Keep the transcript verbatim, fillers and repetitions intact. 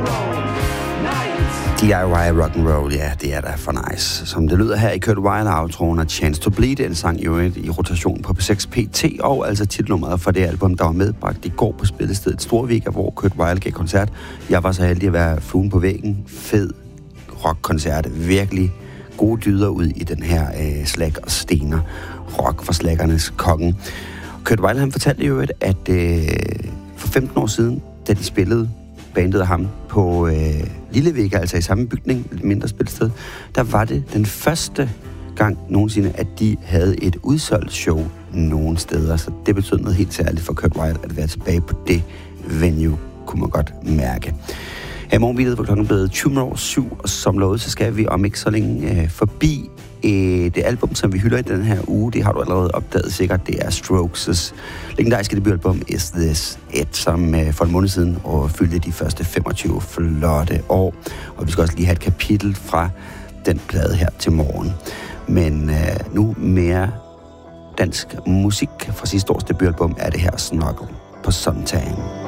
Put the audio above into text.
D I Y rock'n'roll, ja, det er da for nice. Som det lyder her i Kurt Weill-outroen af Chance to Bleed, en sang i i rotation på P seks P T, og altså titelnummeret for det album, der var medbragt i går på spillestedet Storvika, hvor Kurt Weill gav koncert. Jeg var så heldig at være fluen på væggen. Fed rockkoncert. Virkelig gode dyder ud i den her øh, slag og stener. Rock for slaggernes kongen. Kurt Weill, han fortalte jo, at øh, for femten år siden, da de spillede bandet og ham på øh, Lillevika, altså i samme bygning, lidt mindre spilsted, der var det den første gang nogensinde, at de havde et udsolgt show nogen steder. Så det betød noget helt særligt for Kurt Weill at være tilbage på det venue, kunne man godt mærke. Her i morgenbilet var klokken blevet tyve over syv, og som lovet, så skal vi om ikke så længe øh, forbi øh, det album, som vi hylder i den her uge. Det har du allerede opdaget sikkert. Det er Strokes' legendariske debutalbum Is This It, som øh, for en måned siden og fyldte de første femogtyve flotte år. Og vi skal også lige have et kapitel fra den plade her til morgen. Men øh, nu mere dansk musik fra sidste års debutalbum er det her Snuggle på Suntang.